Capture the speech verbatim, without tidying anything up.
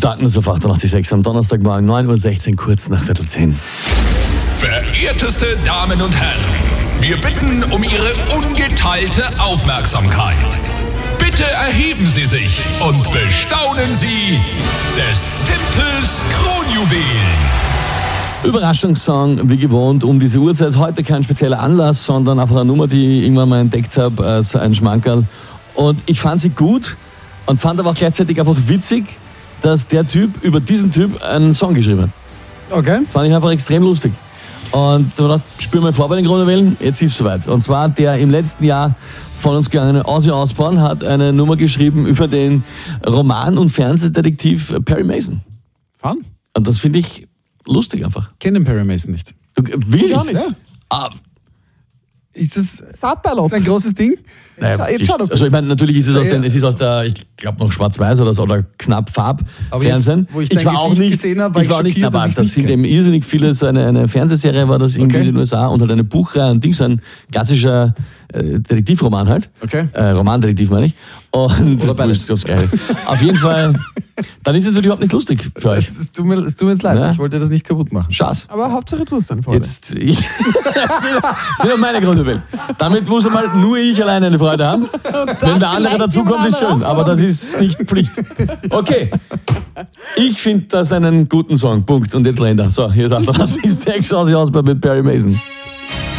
starten auf achtundachtzig Komma sechs am Donnerstagmorgen, neun Uhr sechzehn, kurz nach Viertel zehn. Verehrteste Damen und Herren, wir bitten um Ihre ungeteilte Aufmerksamkeit. Bitte erheben Sie sich und bestaunen Sie des Tempels Kronjuwelen. Überraschungssong, wie gewohnt, um diese Uhrzeit. Heute kein spezieller Anlass, sondern einfach eine Nummer, die ich irgendwann mal entdeckt habe, als ein Schmankerl. Und ich fand sie gut und fand aber auch gleichzeitig einfach witzig, dass der Typ über diesen Typ einen Song geschrieben hat. Okay. Fand ich einfach extrem lustig. Und da dachte ich, spüren wir vor bei den Kronjuwelen, jetzt ist es soweit. Und zwar der im letzten Jahr von uns gegangene Ozzy Osbourne hat eine Nummer geschrieben über den Roman- und Fernsehdetektiv Perry Mason. Fun. Und das finde ich lustig einfach. Kenne den Perry Mason nicht. Du, wirklich? Ich auch nicht. Ja. Ah, Ist das, Saatballot. ist das ein großes Ding? naja, Jetzt ich, schau doch also ich meine, natürlich ist es aus, Ja. den, es ist aus der, ich glaube noch Schwarz-Weiß oder so, oder knapp Farb-Fernsehen. jetzt, wo ich dein war auch Gesicht nicht, gesehen habe, war ich war ich auch nicht schockiert, dabei. dass ich's Das nicht sind kenn. eben irrsinnig viele, so eine, eine Fernsehserie war das irgendwie Okay. in den U S A und halt eine Buchreihe und Ding, so ein klassischer äh, Detektivroman halt. Okay. Äh, Romandetektiv meine ich. Und Oder beides. das Gleiche. Auf jeden Fall, dann ist es natürlich überhaupt nicht lustig für euch. Es, es, tut mir, es tut mir jetzt leid, Ja. ich wollte das nicht kaputt machen. Schatz. Aber Hauptsache du hast deine Freude. Jetzt, ich, das sind doch meine Gründe. Damit muss einmal nur ich alleine eine Freude haben. Wenn der andere vielleicht dazukommt, ist jemand schön, aber das ist nicht Pflicht. Okay. Ich finde das einen guten Song. Punkt. Und jetzt rennt er. So, hier ist achtundachtzig Komma sechs, schau sich aus bei Perry Mason.